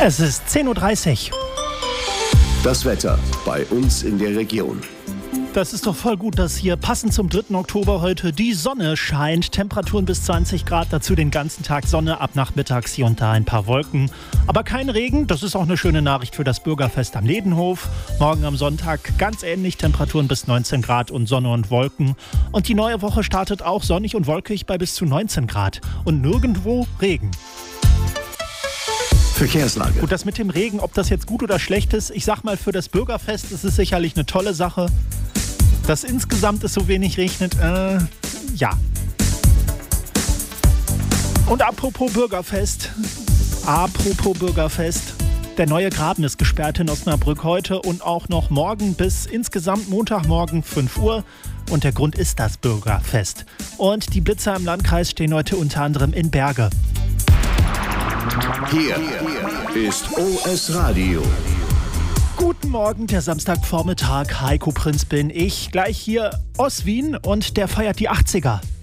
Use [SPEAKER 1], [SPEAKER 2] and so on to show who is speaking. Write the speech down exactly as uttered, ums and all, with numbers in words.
[SPEAKER 1] Es ist zehn Uhr dreißig.
[SPEAKER 2] Das Wetter bei uns in der Region.
[SPEAKER 1] Das ist doch voll gut, dass hier passend zum dritten Oktober heute die Sonne scheint. Temperaturen bis zwanzig Grad, dazu den ganzen Tag Sonne, ab nachmittags hier und da ein paar Wolken. Aber kein Regen, das ist auch eine schöne Nachricht für das Bürgerfest am Ledenhof. Morgen am Sonntag ganz ähnlich, Temperaturen bis neunzehn Grad und Sonne und Wolken. Und die neue Woche startet auch sonnig und wolkig bei bis zu neunzehn Grad. Und nirgendwo Regen.
[SPEAKER 2] Verkehrslage.
[SPEAKER 1] Gut, das mit dem Regen, ob das jetzt gut oder schlecht ist, ich sag mal, für das Bürgerfest ist es sicherlich eine tolle Sache. Dass insgesamt es so wenig regnet, äh, ja. Und apropos Bürgerfest, apropos Bürgerfest, der neue Graben ist gesperrt in Osnabrück heute und auch noch morgen bis insgesamt Montagmorgen fünf Uhr. Und der Grund ist das Bürgerfest. Und die Blitzer im Landkreis stehen heute unter anderem in Berge.
[SPEAKER 2] Hier ist O S Radio.
[SPEAKER 1] Guten Morgen, der Samstagvormittag. Heiko Prinz bin ich. Gleich hier aus Wien und der feiert die achtziger.